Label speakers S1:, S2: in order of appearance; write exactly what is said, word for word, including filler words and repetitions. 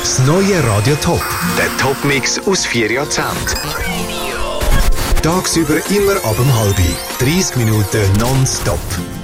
S1: Das neue Radio Top. Der Top-Mix aus vier Jahrzehnten. Tagsüber immer ab um halb. dreißig Minuten nonstop.